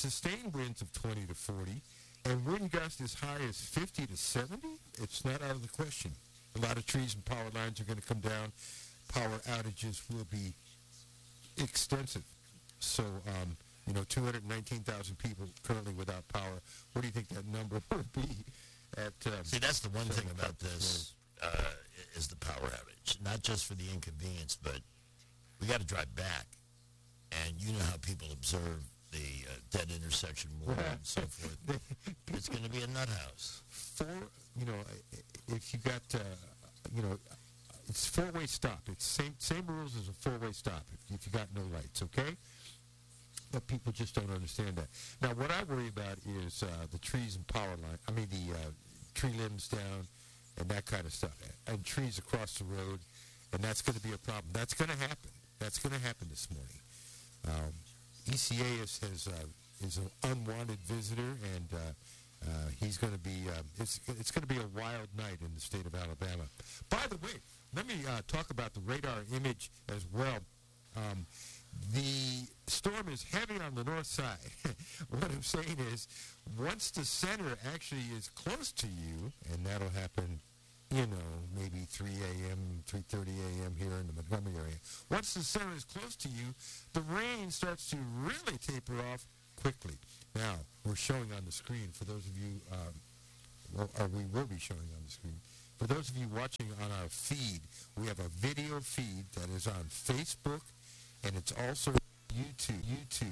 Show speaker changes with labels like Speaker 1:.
Speaker 1: sustained winds of 20 to 40, and wind gusts as high as 50 to 70. It's not out of the question. A lot of trees and power lines are going to come down. Power outages will be extensive. So, 219,000 people currently without power. What do you think that number will be at?
Speaker 2: See, that's the one thing about this is the power outage. Not just for the inconvenience, but we got to drive back. And you know how people observe the dead intersection more and so forth. It's going to be a nut house.
Speaker 1: If you got, it's four-way stop. It's same rules as a four-way stop if you got no lights, okay? But people just don't understand that. Now, what I worry about is the trees and power line. I mean, the tree limbs down and that kind of stuff. And trees across the road, and that's going to be a problem. That's going to happen. That's going to happen this morning. ECA is an unwanted visitor, and he's going to be. It's going to be a wild night in the state of Alabama. By the way, let me talk about the radar image as well. The storm is heavy on the north side. What I'm saying is, once the center actually is close to you, and that'll happen, maybe 3 a.m., 3:30 a.m. here in the Montgomery area. Once the center is close to you, the rain starts to really taper off quickly. Now, we're showing on the screen, for those of you, we will be showing on the screen. For those of you watching on our feed, we have a video feed that is on Facebook, and it's also YouTube.